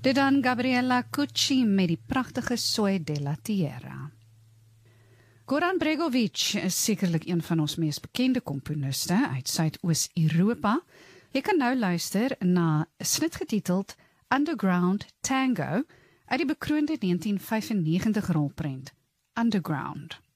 Dit dan Gabriella Cucci met die pragtige Soy della Tierra. Goran Bregovic is sekerlik een van ons mees bekende komponiste uit Suidoos-Europa. Jy kan nou luister na 'n snit getiteld Underground Tango uit die bekroonde 1995 rolprent Underground.